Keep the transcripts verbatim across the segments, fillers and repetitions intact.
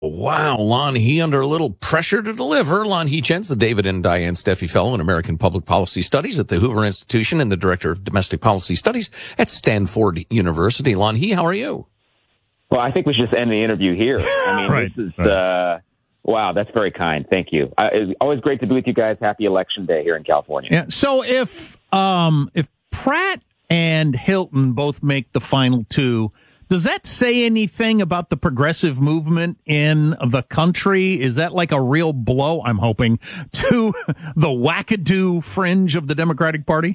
Wow, Lon He under a little pressure to deliver. Lon He Chen's the David and Diane Steffi Fellow in American Public Policy Studies at the Hoover Institution and the Director of Domestic Policy Studies at Stanford University. Lon He, how are you? Well, I think we should just end the interview here. I mean, right, this is, right. uh, wow, that's very kind. Thank you. Uh, it's always great to be with you guys. Happy Election Day here in California. Yeah. So if um, if Pratt and Hilton both make the final two, does that say anything about the progressive movement in the country? Is that like a real blow, I'm hoping, to the wackadoo fringe of the Democratic Party?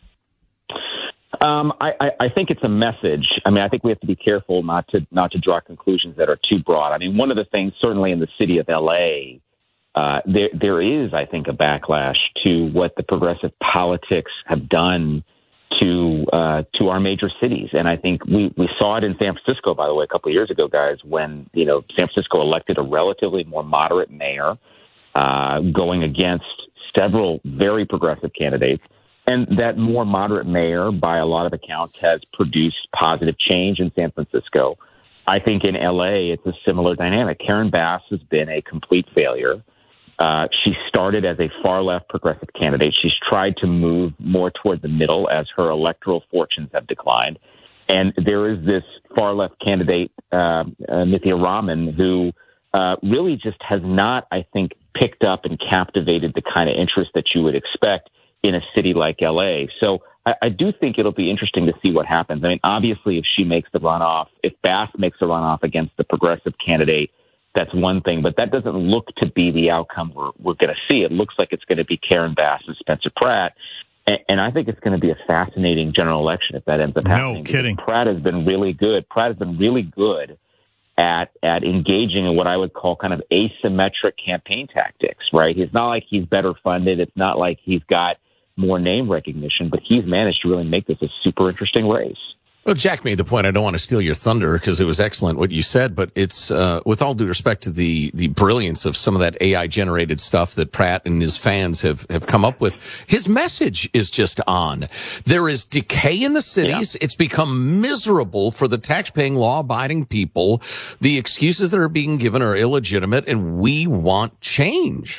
Um, I, I, I think it's a message. I mean, I think we have to be careful not to not to draw conclusions that are too broad. I mean, one of the things, certainly in the city of L A, uh, there there is, I think, a backlash to what the progressive politics have done to uh, to our major cities. And I think we, we saw it in San Francisco, by the way, a couple of years ago, guys, when, you know, San Francisco elected a relatively more moderate mayor uh, going against several very progressive candidates. And that more moderate mayor, by a lot of accounts, has produced positive change in San Francisco. I think in L A, it's a similar dynamic. Karen Bass has been a complete failure. Uh, she started as a far-left progressive candidate. She's tried to move more toward the middle as her electoral fortunes have declined. And there is this far-left candidate, uh, uh, Nithya Raman, who uh, really just has not, I think, picked up and captivated the kind of interest that you would expect in a city like L A. So I, I do think it'll be interesting to see what happens. I mean, obviously, if she makes the runoff, if Bass makes a runoff against the progressive candidate, that's one thing, but that doesn't look to be the outcome we're, we're going to see. It looks like it's going to be Karen Bass and Spencer Pratt, and, and I think it's going to be a fascinating general election if that ends up happening. No kidding. Pratt has been really good. Pratt has been really good at at engaging in what I would call kind of asymmetric campaign tactics, right? It's not like he's better funded. It's not like he's got more name recognition, but he's managed to really make this a super interesting race. Well, Jack made the point. I don't want to steal your thunder because it was excellent what you said, but it's, uh, with all due respect to the, the brilliance of some of that A I generated stuff that Pratt and his fans have, have come up with. His message is just on. There is decay in the cities. Yeah. It's become miserable for the tax-paying, law-abiding people. The excuses that are being given are illegitimate, and we want change.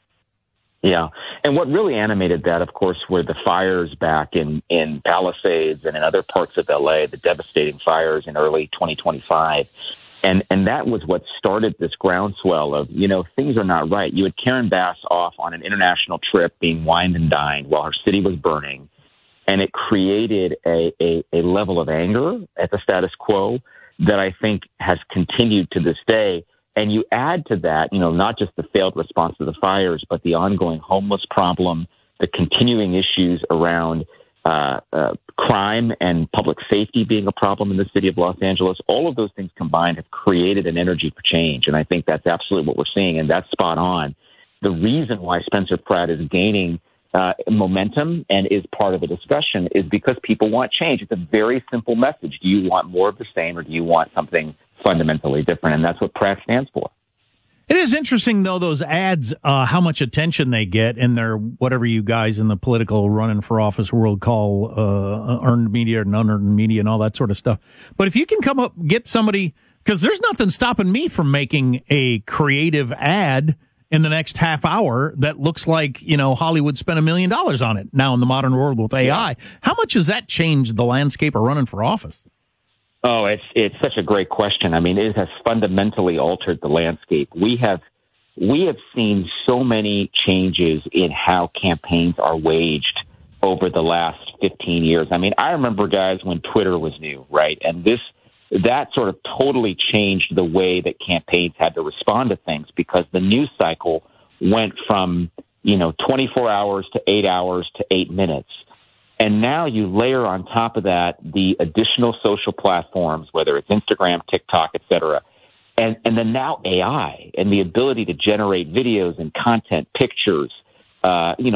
Yeah. And what really animated that, of course, were the fires back in, in Palisades and in other parts of L A, the devastating fires in early twenty twenty-five. And and that was what started this groundswell of, you know, things are not right. You had Karen Bass off on an international trip being wined and dined while her city was burning. And it created a, a, a level of anger at the status quo that I think has continued to this day. And you add to that, you know, not just the failed response to the fires, but the ongoing homeless problem, the continuing issues around uh, uh, crime and public safety being a problem in the city of Los Angeles. All of those things combined have created an energy for change. And I think that's absolutely what we're seeing. And that's spot on. The reason why Spencer Pratt is gaining uh, momentum and is part of the discussion is because people want change. It's a very simple message. Do you want more of the same, or do you want something fundamentally different? And that's what Pratt stands for. It is interesting, though, those ads, uh, how much attention they get in their, whatever you guys in the political running for office world call uh, earned media and unearned media and all that sort of stuff. But if you can come up, get somebody, because there's nothing stopping me from making a creative ad in the next half hour that looks like, you know, Hollywood spent a million dollars on it now in the modern world with A I. How much has that changed the landscape of running for office? Oh, it's it's such a great question. I mean, it has fundamentally altered the landscape. We have we have seen so many changes in how campaigns are waged over the last fifteen years. I mean, I remember, guys, when Twitter was new, right? And this that sort of totally changed the way that campaigns had to respond to things, because the news cycle went from, you know, twenty-four hours to eight hours to eight minutes. And now you layer on top of that the additional social platforms, whether it's Instagram, TikTok, et cetera, and, and then now A I and the ability to generate videos and content, pictures, uh, you know,